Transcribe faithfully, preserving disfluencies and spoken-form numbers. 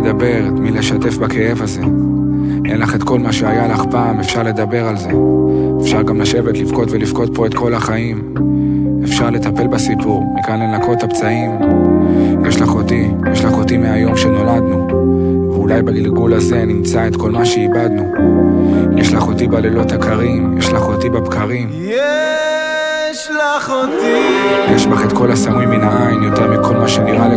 לדבר, את מי לשתף בכאב הזה. אין לך את כל מה שהיה לך פעם, אפשר לדבר על זה. אפשר גם לשבת, לבכות ולבכות פה את כל החיים. אפשר לטפל בסיפור, מכאן לנקות את הפצעים. יש לך אותי, יש לך אותי מהיום שנולדנו, ואולי בגלגול הזה נמצא את כל מה שאיבדנו. יש לך אותי בלילות הקרים, יש לך אותי בבקרים. יש לך אותי, יש בך את כל הסמוי מן העין, יותר מכל מה שנראה